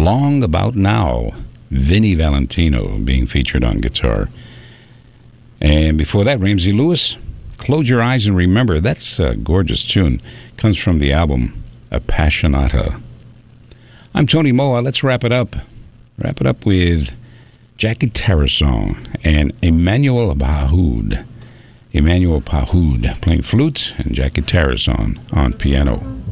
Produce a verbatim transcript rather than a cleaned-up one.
Long About Now, Vinnie Valentino being featured on guitar. And before that, Ramsey Lewis, Close Your Eyes and Remember. That's a gorgeous tune. Comes from the album Appassionata. I'm Tony Moa. Let's wrap it up. Wrap it up with Jackie Tarasong and Emmanuel Pahoud. Emmanuel Pahoud playing flute and Jackie Tarasong on piano.